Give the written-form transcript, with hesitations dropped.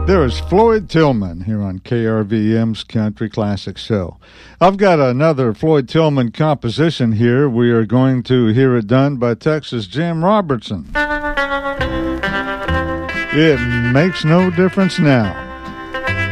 There is Floyd Tillman here on KRVM's Country Classic Show. I've got another Floyd Tillman composition here. We are going to hear it done by Texas Jim Robertson. It makes no difference now.